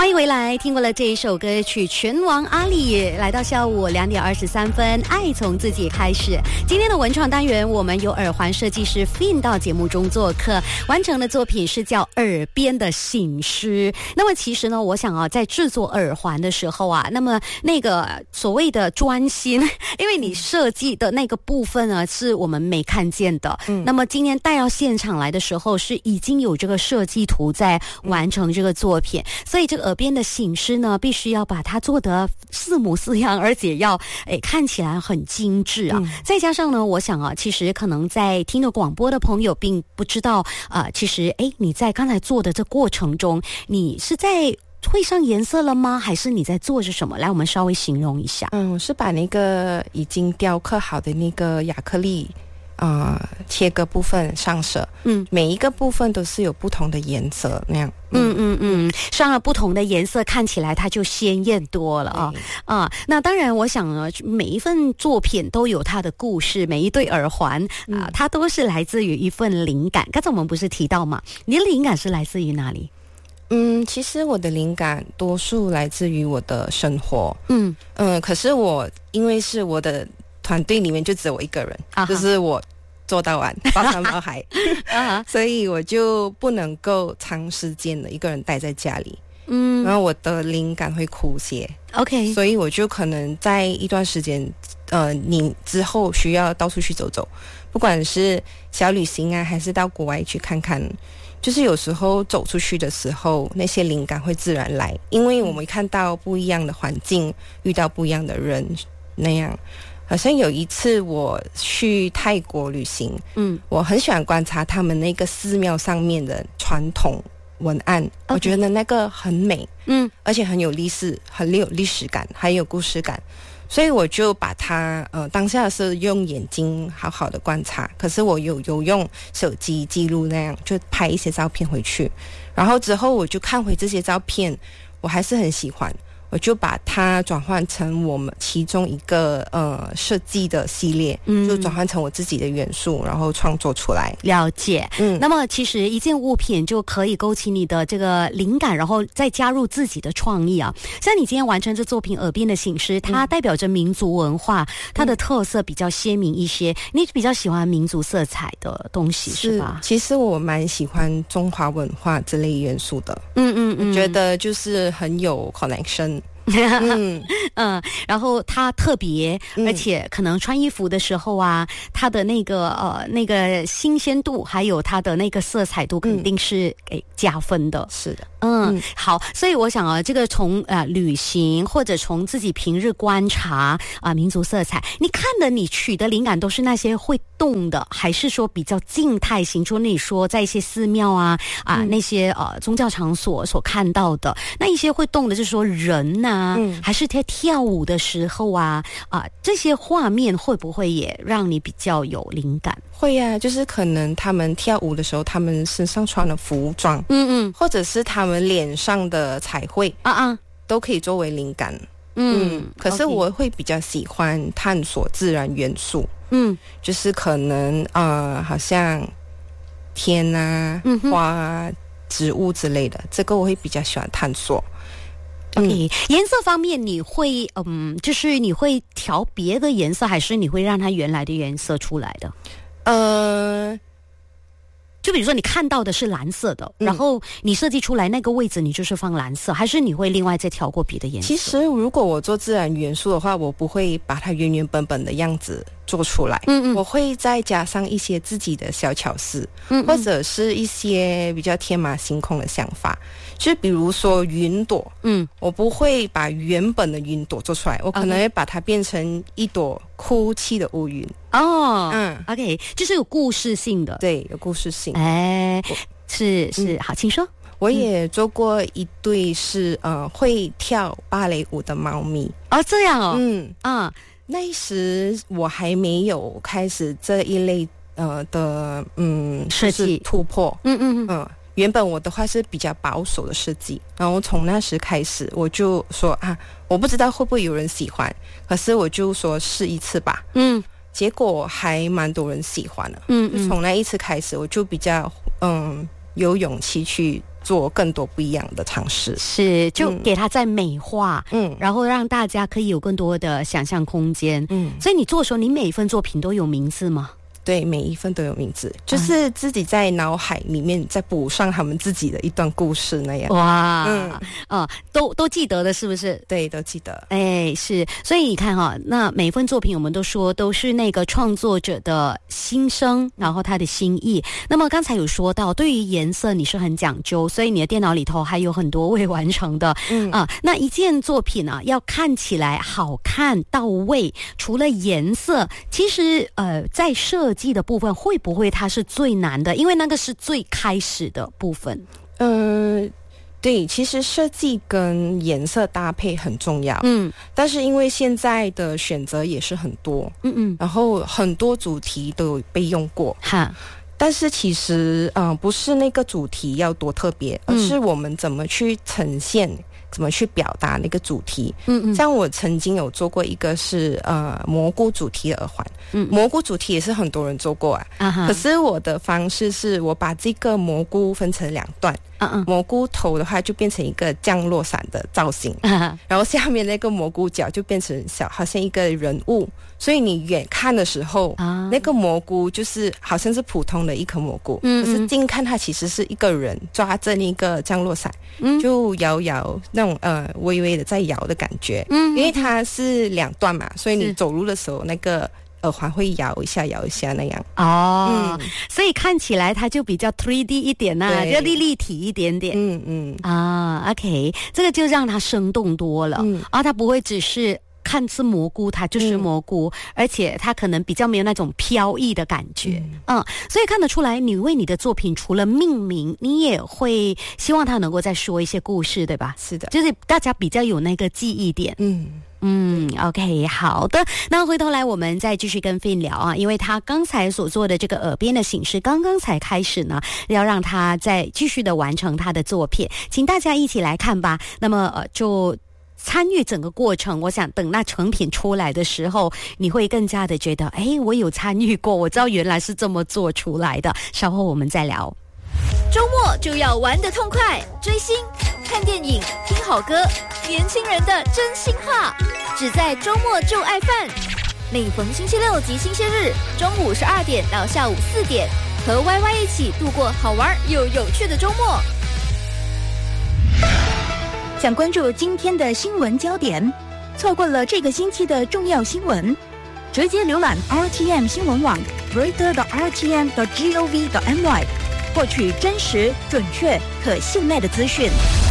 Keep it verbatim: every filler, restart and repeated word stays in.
欢迎回来，听过了这一首歌曲《拳王阿里》，来到下午两点二十三分，爱从自己开始。今天的文创单元，我们有耳环设计师 Fin 到节目中做客，完成的作品是叫《耳边的醒狮》。那么其实呢，我想啊，在制作耳环的时候啊，那么那个所谓的专心，因为你设计的那个部分呢，是我们没看见的。嗯，那么今天带到现场来的时候，是已经有这个设计图在完成这个作品，所以这个耳边的醒狮呢，必须要把它做得似模似样，而且要诶看起来很精致啊。嗯、再加上呢，我想啊，其实可能在听着广播的朋友并不知道啊、呃，其实诶你在刚才做的这过程中，你是在会上颜色了吗？还是你在做着什么？来，我们稍微形容一下。 嗯，我是把那个已经雕刻好的那个亚克力呃，切割部分上色，嗯，每一个部分都是有不同的颜色那样， 嗯嗯嗯，上了不同的颜色，看起来它就鲜艳多了啊啊！那当然，我想呢，每一份作品都有它的故事，每一对耳环啊、嗯呃，它都是来自于一份灵感。刚才我们不是提到嘛，你的灵感是来自于哪里？ 嗯，其实我的灵感多数来自于我的生活，嗯嗯，可是我因为是我的团队里面就只有我一个人，啊、就是我做到完包山包海，啊、所以我就不能够长时间的一个人待在家里，嗯，然后我的灵感会枯竭 ，OK， 所以我就可能在一段时间，呃，你之后需要到处去走走，不管是小旅行啊，还是到国外去看看。就是有时候走出去的时候，那些灵感会自然来，因为我们看到不一样的环境，遇到不一样的人，那样。好像有一次我去泰国旅行，嗯，我很喜欢观察他们那个寺庙上面的传统文案， okay. 我觉得那个很美，嗯，而且很有历史，很有历史感，还有故事感。所以我就把它呃当下是用眼睛好好的观察，可是我有有用手机记录，那样就拍一些照片回去，然后之后我就看回这些照片，我还是很喜欢，我就把它转换成我们其中一个呃设计的系列，嗯，就转换成我自己的元素，然后创作出来。 了解，嗯，那么其实一件物品就可以勾起你的这个灵感，然后再加入自己的创意啊。像你今天完成这作品《耳边的醒狮》，它代表着民族文化，嗯、它的特色比较鲜明一些。你比较喜欢民族色彩的东西 是, 是吧？ 其实我蛮喜欢中华文化这类元素的，嗯嗯嗯，我觉得就是很有 connection。 嗯嗯，然后它特别，而且可能穿衣服的时候啊，它的那个呃那个新鲜度，还有它的那个色彩度，肯定是给加分的。 嗯、是的， 嗯，好，所以我想啊，这个从呃旅行或者从自己平日观察啊、呃、民族色彩，你看的你取的灵感都是那些会动的，还是说比较静态型？除了你说在一些寺庙啊啊、呃嗯、那些呃宗教场所所看到的，那一些会动的，就是说人呐、啊。嗯，还是在跳舞的时候啊啊、呃，这些画面会不会也让你比较有灵感？ 会啊，就是可能他们跳舞的时候，他们身上穿的服装，嗯嗯，或者是他们脸上的彩绘啊啊，都可以作为灵感。嗯，嗯可是我会比较喜欢探索自然元素，嗯，就是可能呃，好像天啊、嗯、花啊、植物之类的，这个我会比较喜欢探索。 OK， 颜色方面你会嗯，就是你会调别的颜色，还是你会让它原来的颜色出来的？呃，就比如说你看到的是蓝色的，嗯、然后你设计出来那个位置你就是放蓝色，还是你会另外再调过别的颜色？ 其实如果我做自然元素的话，我不会把它原原本本的样子做出来，嗯嗯，我会再加上一些自己的小巧思，嗯嗯，或者是一些比较天马行空的想法。就比如说云朵，嗯，我不会把原本的云朵做出来，我可能会把它变成一朵哭泣的乌云。 哦，嗯 ，OK， 就是有故事性的， 对，有故事性。 哎，是是，嗯、好，请说。 我也做过一对是呃会跳芭蕾舞的猫咪。 哦，这样哦，嗯啊，那时我还没有开始这一类呃的嗯设计突破， 嗯嗯嗯。 嗯原本我的话是比较保守的设计，然后从那时开始我就说啊，我不知道会不会有人喜欢，可是我就说试一次吧，嗯，结果还蛮多人喜欢的，嗯，就从那一次开始我就比较嗯有勇气去做更多不一样的尝试。 是，就给它再美化，嗯，然后让大家可以有更多的想象空间。嗯，所以你做的时候，你每一份作品都有名字吗？ 对，每一份都有名字，就是自己在脑海里面再补上他们自己的一段故事那样。 哇，嗯，啊，都都记得的，是不是？ 对，都记得。 哎，是，所以你看哈，那每一份作品我们都说都是那个创作者的心声，然后他的心意。那么刚才有说到，对于颜色你是很讲究，所以你的电脑里头还有很多未完成的。嗯啊，那一件作品啊，要看起来好看到位，除了颜色，其实呃，在设计的部分会不会它是最难的？因为那个是最开始的部分。 嗯、呃，对，其实设计跟颜色搭配很重要。嗯，但是因为现在的选择也是很多，嗯嗯，然后很多主题都有被用过。哈。但是其实，嗯、呃，不是那个主题要多特别，而是我们怎么去呈现。怎么去表达那个主题？嗯嗯，像我曾经有做过一个是呃蘑菇主题的耳环，嗯，蘑菇主题也是很多人做过啊，啊可是我的方式是我把这个蘑菇分成两段，嗯嗯，蘑菇头的话就变成一个降落伞的造型，啊、然后下面那个蘑菇角就变成小，好像一个人物，所以你远看的时候，啊、那个蘑菇就是好像是普通的一颗蘑菇，嗯嗯，可是近看它其实是一个人抓着那个降落伞，嗯，就摇摇。那种呃微微的在摇的感觉，嗯，因为它是两段嘛，所以你走路的时候那个耳环会摇一下摇一下那样。 哦，嗯，所以看起来它就比较 三 D 一点啊，就立立体一点点。嗯嗯啊 ，OK， 这个就让它生动多了，嗯，啊，它不会只是。看似蘑菇，它就是蘑菇，嗯、而且它可能比较没有那种飘逸的感觉，嗯, 嗯，所以看得出来，你为你的作品除了命名，你也会希望它能够再说一些故事，对吧？ 是的， 就是大家比较有那个记忆点，嗯。嗯 ，OK， 好的。那回头来，我们再继续跟 Fin 聊啊，因为他刚才所做的这个耳边的形式，刚刚才开始呢，要让他再继续的完成他的作品，请大家一起来看吧。那么呃，就。参与整个过程，我想等那成品出来的时候，你会更加的觉得，哎，我有参与过，我知道原来是这么做出来的。稍后我们再聊。 周末就要玩得痛快，追星、看电影、听好歌，年轻人的真心话，只在周末就爱饭。每逢星期六及星期日，中午十二点到下午四点，和 Y Y 一起度过好玩又有趣的周末。 想关注今天的新闻焦点，错过了这个星期的重要新闻，直接浏览 R T M 新闻网 reader 的 R T M 的 G O V 的 M Y， 获取真实、准确、可信赖的资讯。